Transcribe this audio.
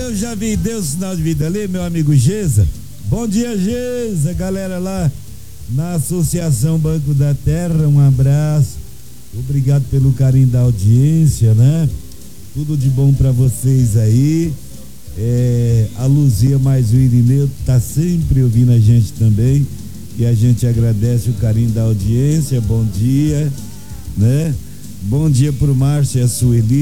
eu já vi, deu sinal de vida ali, meu amigo Geza. Bom dia, Geza, galera lá na Associação Banco da Terra, um abraço. Obrigado pelo carinho da audiência, né? Tudo de bom pra vocês aí. A Luzia mais o Irineu tá sempre ouvindo a gente também. E a gente agradece o carinho da audiência. Bom dia, né? Bom dia pro Márcio e a Sueli.